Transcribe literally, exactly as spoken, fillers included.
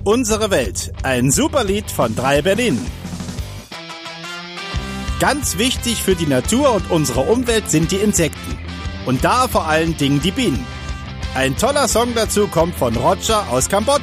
Unsere Welt, ein super Lied von drei Berlin. Ganz wichtig für die Natur und unsere Umwelt sind die Insekten. Und da vor allen Dingen die Bienen. Ein toller Song dazu kommt von Roger aus Kambodscha.